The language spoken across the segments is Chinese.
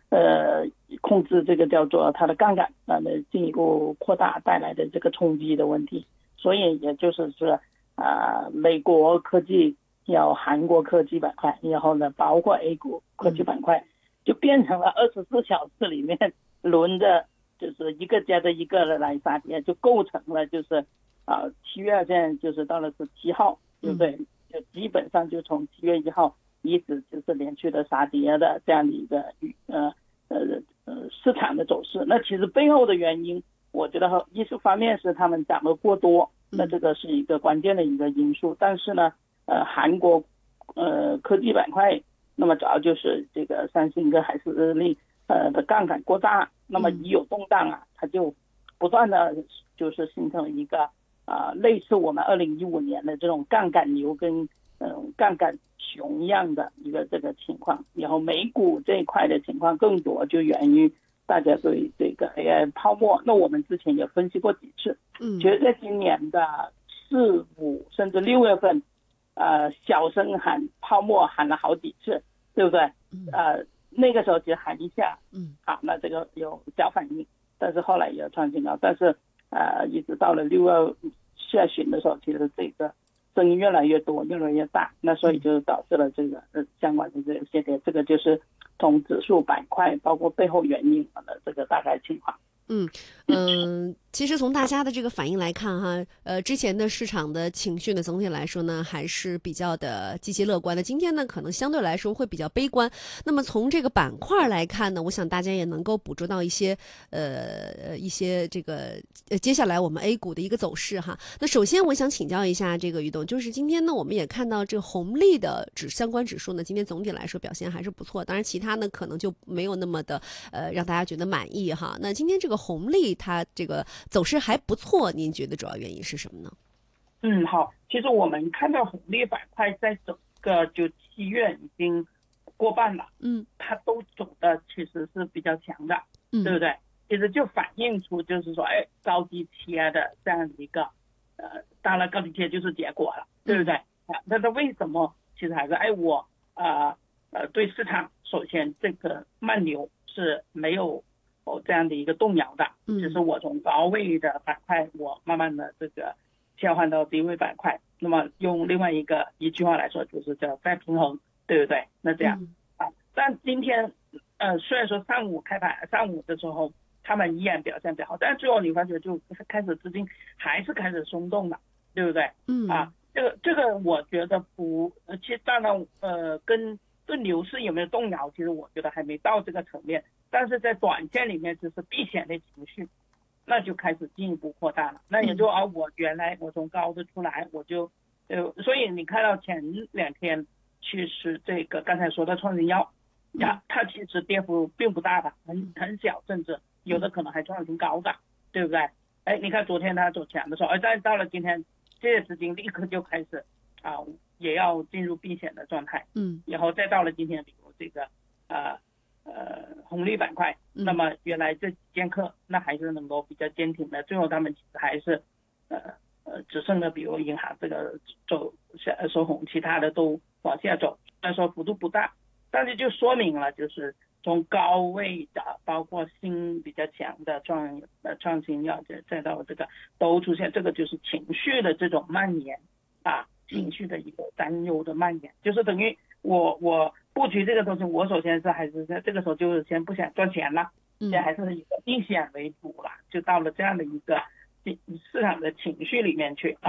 呃控制这个叫做它的杠杆进一步扩大带来的这个冲击的问题。所以也就是说美国科技有韩国科技板块，然后呢包括 A 股科技板块，就变成了24小时里面轮着就是一个接着一个的来杀跌，就构成了就是7月现在就是到了17号，对不对？就基本上就从7月1号一直就是连续的杀跌的这样的一个市场的走势。那其实背后的原因，我觉得一方面是他们涨得过多，那这个是一个关键的一个因素。但是呢，韩国科技板块，那么主要就是这个三星跟海思日立的杠杆过大，那么一有动荡它就不断的就是形成一个类似我们2015年的这种杠杆牛跟杠杆熊一样的一个这个情况。然后美股这一块的情况更多就源于大家对这个 AI 泡沫，那我们之前也分析过几次，其实在今年的4、5甚至6月份，小声喊泡沫喊了好几次，对不对？那个时候只喊一下，好，那这个有小反应，但是后来也创新高，但是一直到了6月下旬的时候，其实这个声音越来越多，越来越大，那所以就导致了这个相关的这个下跌，这个就是从指数板块包括背后原因的这个大概情况。 其实从大家的这个反应来看哈，之前的市场的情绪呢，总体来说呢还是比较的积极乐观的。今天呢，可能相对来说会比较悲观。那么从这个板块来看呢，我想大家也能够捕捉到一些这个接下来我们 A 股的一个走势哈。那首先我想请教一下这个于董，就是今天呢，我们也看到这个红利的相关指数呢，今天总体来说表现还是不错。当然，其他呢可能就没有那么的让大家觉得满意哈。那今天这个红利它这个走势还不错，您觉得主要原因是什么呢？ 好，其实我们看到红利板块在整个就7月已经过半了，它都走的其实是比较强的，对不对？其实就反映出就是说，高低切的这样一个，当然高低切就是结果了，对不对？那它为什么其实还是我对市场首先这个慢牛是没有这样的一个动摇的，就是我从高位的板块我慢慢的这个切换到低位板块，那么用另外一句话来说就是叫再平衡，对不对？那这样但今天虽然说上午的时候他们依然表现比较好，但最后你发觉就开始资金还是开始松动了，对不对？这个我觉得其实当然跟对牛市有没有动摇，其实我觉得还没到这个层面，但是在短线里面就是避险的情绪，那就开始进一步扩大了。那也就我原来我从高的出来，我就所以你看到前2天其实这个刚才说的创新药它其实跌幅并不大的，很小，甚至有的可能还创新高的，对不对？你看昨天它走强的时候，但到了今天这些资金立刻就开始也要进入避险的状态，然后再到了今天比如这个红利板块，那么原来这几剑客那还是能够比较坚挺的，最后他们其实还是只剩了比如银行这个收红，其他的都往下走，虽然说幅度不大，但是就说明了就是从高位的包括新比较强的创新药再到这个都出现，这个就是情绪的这种蔓延情绪的一个担忧的蔓延，就是等于我布局这个东西，我首先是还是在这个时候就是先不想赚钱了，现在还是以避险为主了，就到了这样的一个市场的情绪里面去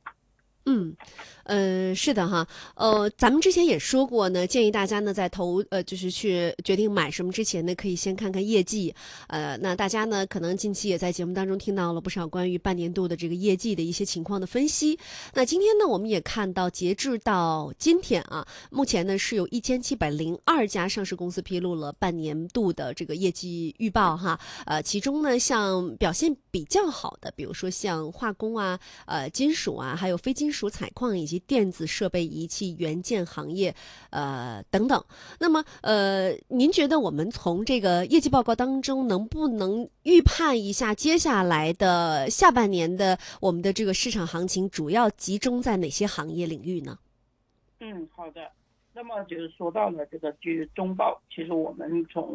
是的哈，咱们之前也说过呢，建议大家呢在就是去决定买什么之前呢，可以先看看业绩。那大家呢可能近期也在节目当中听到了不少关于半年度的这个业绩的一些情况的分析。那今天呢，我们也看到，截至到今天目前呢是有1702家上市公司披露了半年度的这个业绩预报哈。其中呢，像表现比较好的，比如说像化工金属还有非金属采矿以及电子设备仪器元件行业等等。那么您觉得我们从这个业绩报告当中能不能预判一下接下来的下半年的我们的这个市场行情主要集中在哪些行业领域呢？ 好的。那么就是说到了这个据中报，其实我们从